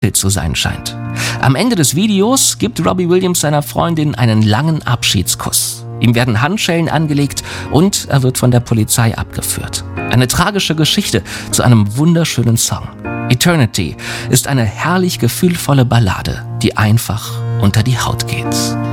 zu sein scheint. Am Ende des Videos gibt Robbie Williams seiner Freundin einen langen Abschiedskuss. Ihm werden Handschellen angelegt und er wird von der Polizei abgeführt. Eine tragische Geschichte zu einem wunderschönen Song. Eternity ist eine herrlich gefühlvolle Ballade, die einfach unter die Haut geht.